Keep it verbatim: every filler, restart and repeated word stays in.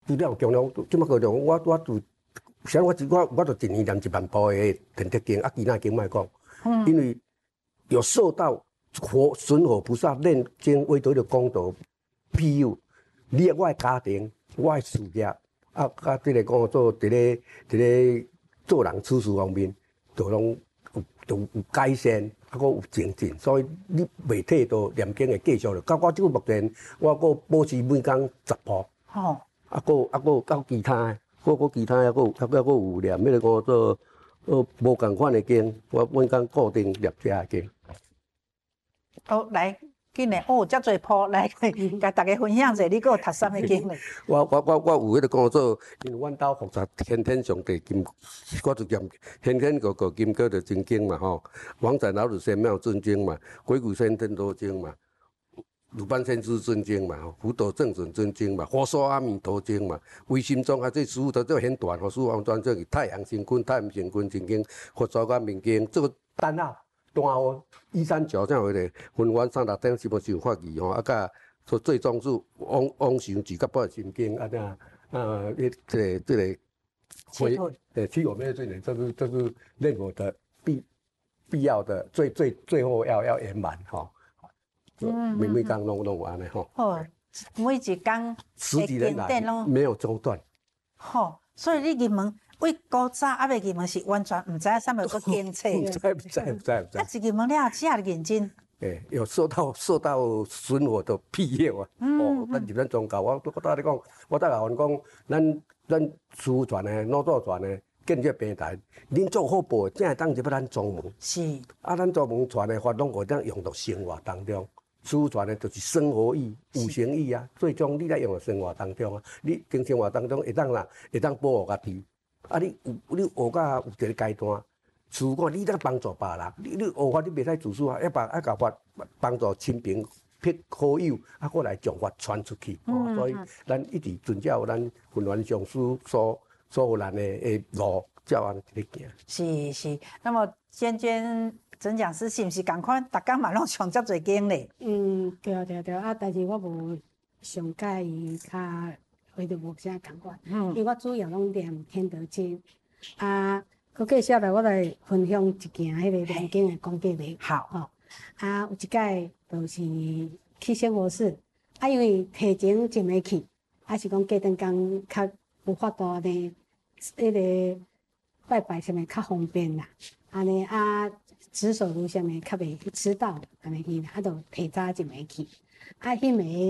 除了中央，即马高中，我我就，像我我我就一年念一万部的天德经，啊，其他经莫讲，嗯、因为有受到火神火菩萨念经为得的功德庇佑，你我的家庭，我的事业，啊，甲即个讲做伫咧伫咧做人处事方面，就拢有就有改善，啊，佫有精进，所以你袂退到念经的继续了。到我即个目前，我佫保持每工十部。 哦。 啊，佫啊佫到其他的，佫佫其他的，佫还佫佫有念迄个讲做呃无共款的经，我每工固定念遮个经。 哦，来，紧嘞，哦，遮侪谱，来，甲大家分享者，你佫有读啥物经嘞？ 我我我我有迄个讲做，因为阮兜复杂先天上帝金，我就念先天个个金戈的真经嘛吼，王仔老子仙庙真经嘛，鬼谷先天多经嘛。鲁班先知真经嘛，福德正准真经嘛，佛说阿弥陀经嘛，唯心中啊，这师傅都做很短，和师傅专这个太阳神君、太阳神君真经、佛说阿弥经，这个单啊，单哦，一三九这样的分完三六点什么想法义吼，啊甲说最终是往往上几个半心经啊这样，啊，这这这个会呃，其实我们这里这是这是任何的必必要的最最最后要要圆满哈。嗯，每每工拢拢有安尼吼。 哦，每一工十几年来没有中断。 吼，所以你入门为古早还未入门是完全唔知影啥物个经册。 唔知唔知唔知唔知。 啊，一入门了，只下认真。 诶，有受到受到神火的庇佑啊。哦，咱入咱宗教，我我搭你讲，我搭甲阮讲，咱咱师父传的、老祖传的。建设平台，恁做好报，才会当入咱宗门。 是。 啊，咱宗门传的法，拢会当用到生活当中。师父传的就是生活意、五行意啊，最终你来用到生活当中啊。你经生活当中会当啦，会当保护家己。啊，你有你学到有一个阶段，师父讲你当帮助别人，你你学法你袂使自私啊，要帮要甲法帮助亲朋撇好友，啊，过来将法传出去。哦，所以咱一直遵照咱云峦上师所。所有人的诶路，照安尼行。 是是，那么娟娟陈讲师是毋是共款？逐工嘛拢上遮侪经咧？ 嗯，对对对，啊，但是我无上介意较，迄就无啥共款。嗯，因为我主要拢念天德经，啊，佮接下来我来分享一件迄个念经的讲解咧。 好， 哦，啊，有一摆就是去生活室，啊，因为提前真袂去，啊是讲过阵工较。有法度呢，迄个拜拜啥物较方便啦，安尼啊，值守如啥物较袂迟到，安尼去啦，啊，就提早一暝去，啊，迄暝。